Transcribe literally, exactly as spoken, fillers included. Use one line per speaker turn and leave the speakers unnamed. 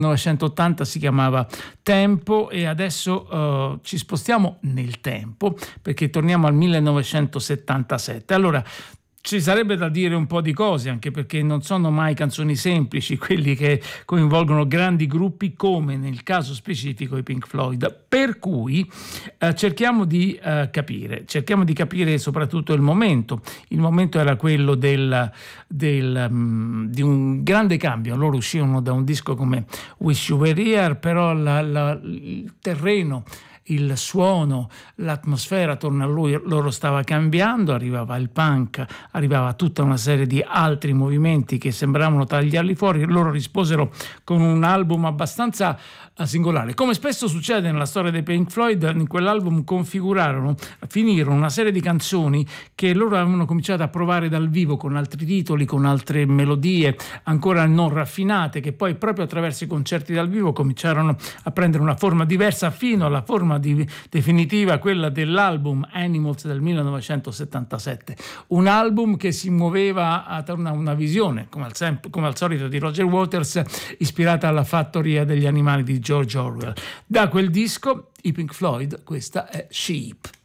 millenovecentottanta si chiamava Tempo, e adesso uh, ci spostiamo nel tempo perché torniamo al millenovecentosettantasette. Allora, ci sarebbe da dire un po' di cose, anche perché non sono mai canzoni semplici quelli che coinvolgono grandi gruppi come nel caso specifico i Pink Floyd, per cui eh, cerchiamo di eh, capire cerchiamo di capire soprattutto il momento. Il momento era quello del, del, um, di un grande cambio. Loro uscivano da un disco come Wish You Were Here, però la, la, il terreno, il suono, l'atmosfera attorno a lui, loro stava cambiando, arrivava il punk, arrivava tutta una serie di altri movimenti che sembravano tagliarli fuori. Loro risposero con un album abbastanza singolare. Come spesso succede nella storia dei Pink Floyd, in quell'album configurarono, finirono una serie di canzoni che loro avevano cominciato a provare dal vivo con altri titoli, con altre melodie ancora non raffinate, che poi proprio attraverso i concerti dal vivo cominciarono a prendere una forma diversa fino alla forma di, definitiva, quella dell'album Animals del millenovecentosettantasette. Un album che si muoveva attorno a una visione, come al, sem- come al solito, di Roger Waters, ispirata alla fattoria degli animali di George Orwell. Da quel disco, i Pink Floyd, questa è Sheep.